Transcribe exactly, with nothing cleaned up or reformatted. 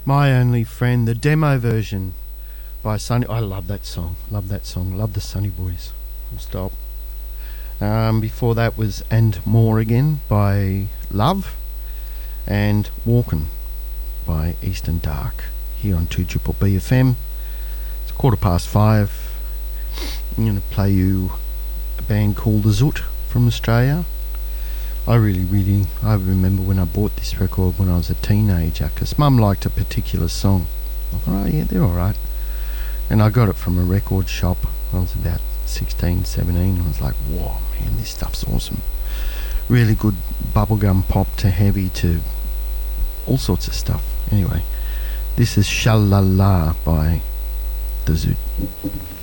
My Only Friend, the demo version by Sunny. I love that song. Love that song. Love the Sunny Boys. Full stop. Um, before that was And More Again by Love, and Walkin' by Eastern Dark here on two Triple B F M. It's quarter past five. I'm going to play you a band called The Zoot from Australia. I really, really, I remember when I bought this record when I was a teenager, because Mum liked a particular song. I thought, oh yeah, they're alright. And I got it from a record shop. I was about sixteen, seventeen. I was like, whoa, man, this stuff's awesome. Really good bubblegum pop to heavy to all sorts of stuff. Anyway, this is Shalala by The Zoot.